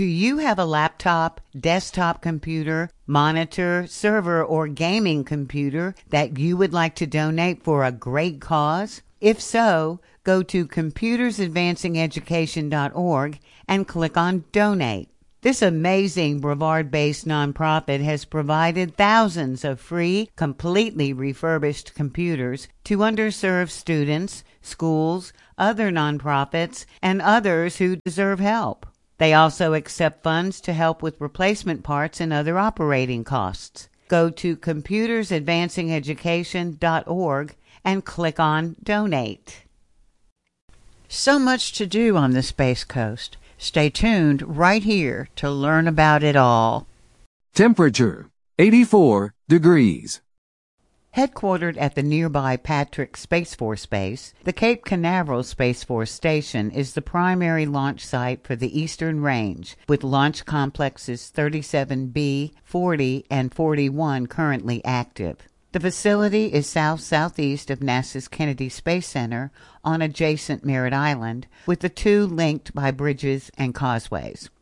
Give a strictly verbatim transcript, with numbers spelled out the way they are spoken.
Do you have a laptop, desktop computer, monitor, server, or gaming computer that you would like to donate for a great cause? If so, go to computers advancing education dot org and click on Donate. This amazing Brevard-based nonprofit has provided thousands of free, completely refurbished computers to underserved students, schools, other nonprofits, and others who deserve help. They also accept funds to help with replacement parts and other operating costs. Go to computers advancing education dot org and click on Donate. So much to do on the Space Coast. Stay tuned right here to learn about it all. Temperature, eighty-four degrees. Headquartered at the nearby Patrick Space Force Base, the Cape Canaveral Space Force Station is the primary launch site for the Eastern Range, with launch complexes thirty-seven B, forty, and forty-one currently active. The facility is south-southeast of NASA's Kennedy Space Center on adjacent Merritt Island, with the two linked by bridges and causeways.